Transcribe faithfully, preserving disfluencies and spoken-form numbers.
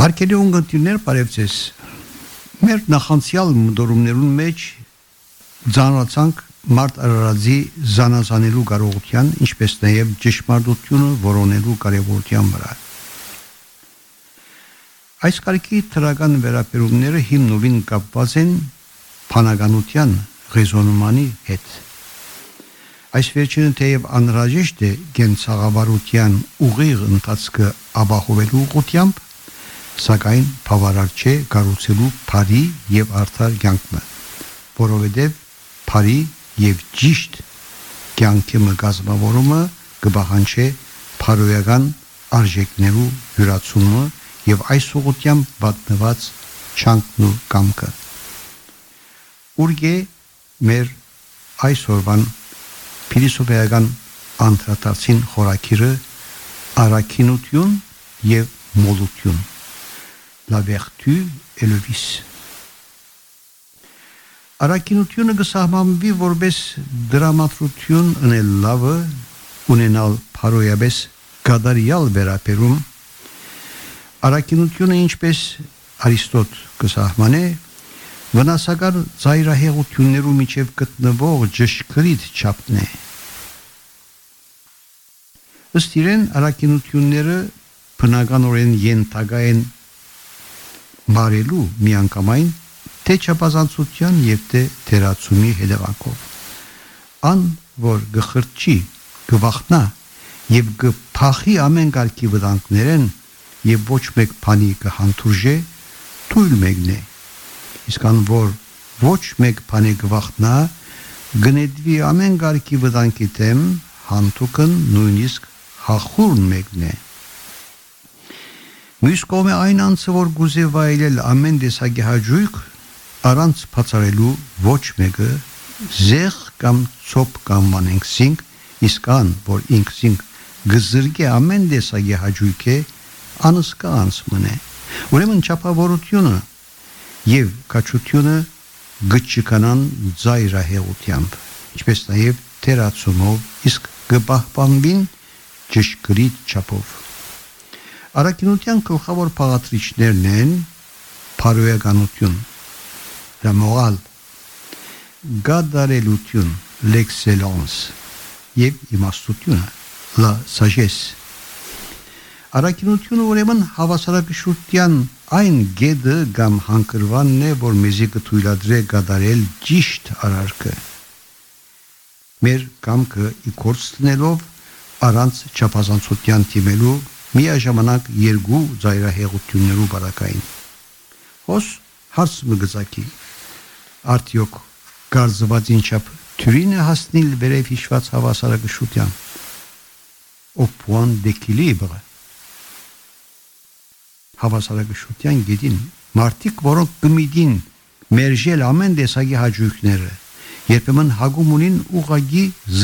Հարկելի ունգընտիրներ բարևձեզ, մեր նախանցյալ մտորումներուն մեջ ծանրացանք մարդ արարածի զանազանելու կարողության, ինչպես նաև ճշմարտությունը որոնելու կարևորության վրա։ Այս կարգի թրական վերաբերումները հիմնովին կապված են բանականության ռեզոնմանի հետ։ Այս վերջինը թեև անհրաժեշտ է կենցաղավարության ուղիղ ընթացքը ապահովելու ուղղությամբ, սակայն բավարար չէ կառուցելու բարի եւ արդար կյանքը, որովհետեւ բարի եւ ճիշտ կյանքի մգազմավորումը կբախանչի բարոյական արժեքներու յուրացումը եւ այս ուղղությամբ պատնված չանքն ու կամքը։ Ուրգե մեր այսօրվան փիլիսոփայական անդրադարձին խորակիրը առաքինություն եւ մոլություն, la vertu et le vice. Առաքինությունը կսահմանվի որպես դրամատրություն ընել լավը, ունենալ փարոյաբես կատարյալ վերաբերում։ Առաքինությունը, ինչպես Արիստոտ կսահմանե, վնասակար ծայրահեղություններու միջև գտնվող ճշգրիտ չափն է։ Ըստ իրեն առաքինությունները բնականորեն ենթակա են մարելու միանգամայն թե չափազանցության եւ թե թերացումի հետևանքով։ Ան որ գխրճի, գվախնա եւ գփախի ամեն կարգի վտանգներեն եւ ոչ մեկ բանի կհանդուրժե թույլ մեկն է։ Իսկ ան որ ոչ մեկ բանի գվախնա գնեդվի ամեն կարգի վտանգի դեմ հանդուկն նույնիսկ հախուրն մեկն է։ Մյուս կողմը այն անձը, որ գուզե վայելել ամեն տեսակի հաճույք, առանց բացառելու ոչ մեկը զեղ կամ ցոփ կամ մանենքսինք, իսկ ան, որ ինքսինք գզրգե ամեն տեսակի հաճույք է, անսկա անցմն է։ Ուրեմն չափավորությունը եւ կաչությունը գճկանան ծայրահեղությամբ, ինչպես նաեւ թերացումով, իսկ կպահպանվին ճշգրիտ չափով։ Առաքինության գլխավոր փաղադրիչներն են փարոյականություն, la morale, գադարելություն, l'excellence եւ իմաստությունը, la sagesse։ Առաքինությունը ուրեմն հավասարակշռության այն գեդը կամ հանգրվանն է, որ մեզի կթույլատրե գադարել ճիշտ արարքը։ Մեր կամքը իգործ տնելով առանց չափազանցության դիմելու միաժամանակ երկու ծայրահեղություններու բարակային։ Հոս հարց մգծակի, արդյոք գարձվածին չափ թյուրին է հասնիլ վերև հիշված հավասարակշռության, au point d'équilibre։ Հավասարակշռության գետին մարդիկ, որոնք կմիտին մերժել ամեն տեսակի հաճույքները, երբեմն հագում ունին ուղղակի